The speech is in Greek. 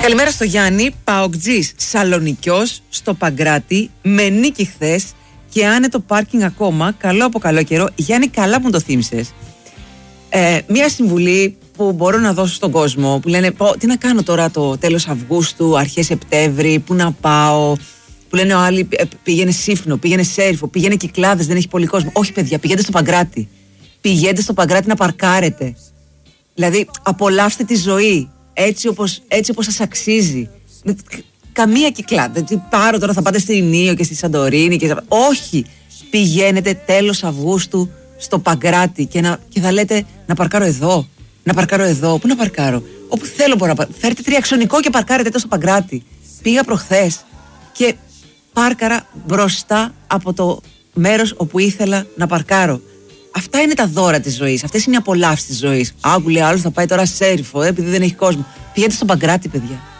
Καλημέρα στο Γιάννη, Παοκτζής Σαλονικιός στο Παγκράτη, με νίκη χθες και άνετο πάρκινγκ ακόμα. Καλό από καλό καιρό. Γιάννη, καλά που μου το θύμισες. Μία συμβουλή που μπορώ να δώσω στον κόσμο που λένε τι να κάνω τώρα το τέλος Αυγούστου, αρχές Σεπτέμβρη, πού να πάω. Που λένε ο άλλοι πήγαινε Σύφνο, πήγαινε Σέρφο, πήγαινε Κυκλάδες, δεν έχει πολύ κόσμο. Όχι, παιδιά, πηγαίνετε στο Παγκράτη. Πηγαίνετε στο Παγκράτη να παρκάρετε. Δηλαδή, απολαύστε τη ζωή έτσι όπως σας αξίζει. Καμία Κυκλάδα. Δεν πάρω τώρα, θα πάτε στη Ινίο και στη Σαντορίνη. Όχι. Πηγαίνετε τέλος Αυγούστου στο Παγκράτη και θα λέτε να παρκάρω εδώ. Να παρκάρω εδώ. Πού να παρκάρω? Όπου θέλω μπορώ να παρκάρω. Φέρετε τριαξονικό και παρκάρετε εδώ στο Παγκράτη. Πήγα προχθές και πάρκαρα μπροστά από το μέρος όπου ήθελα να παρκάρω. Αυτά είναι τα δώρα της ζωής. Αυτές είναι οι απολαύσεις της ζωής. Άκου, λέει άλλος, θα πάει τώρα Σέρφο, επειδή δεν έχει κόσμο. Πηγαίνετε στο Παγκράτη, παιδιά.